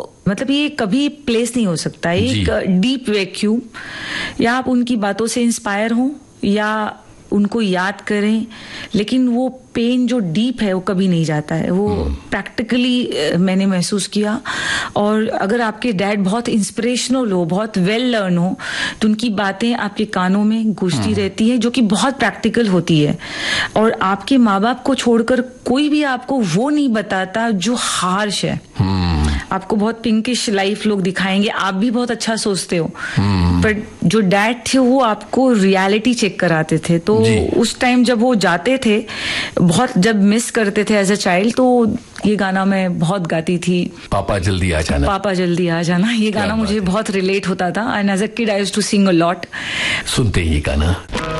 मतलब ये कभी प्लेस नहीं हो सकता, एक डीप वैक्यूम, या आप उनकी बातों से इंस्पायर हो या उनको याद करें, लेकिन वो पेन जो डीप है वो कभी नहीं जाता है। वो प्रैक्टिकली मैंने महसूस किया। और अगर आपके डैड बहुत इंस्पिरेशनल हो, बहुत वेल लर्न हो, तो उनकी बातें आपके कानों में गूंजती रहती हैं, जो कि बहुत प्रैक्टिकल होती है। और आपके माँ बाप को छोड़कर कोई भी आपको वो नहीं बताता जो हार्श है। आपको बहुत पिंकिश लाइफ लोग दिखाएंगे, आप भी बहुत अच्छा सोचते हो, पर जो डैड थे वो आपको रियलिटी चेक कराते थे। तो उस टाइम जब वो जाते थे, बहुत जब मिस करते थे एज अ चाइल्ड, तो ये गाना मैं बहुत गाती थी, पापा जल्दी आ जाना, पापा जल्दी आ जाना। ये गाना मुझे बहुत रिलेट होता था, and as a kid I used to sing a lot. सुनते ही ये गाना।